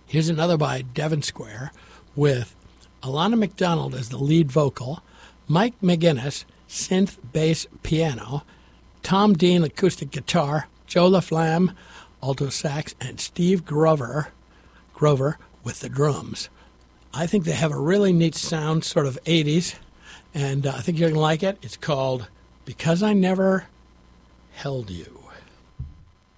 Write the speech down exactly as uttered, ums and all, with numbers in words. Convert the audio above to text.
Here's another by Devon Square with Alana McDonald as the lead vocal, Mike McGinnis, synth, bass, piano, Tom Dean, acoustic guitar, Joe LaFlamme, alto sax, and Steve Grover, Grover with the drums. I think they have a really neat sound, sort of eighties, and uh, I think you're going to like it. It's called Because I Never Held You.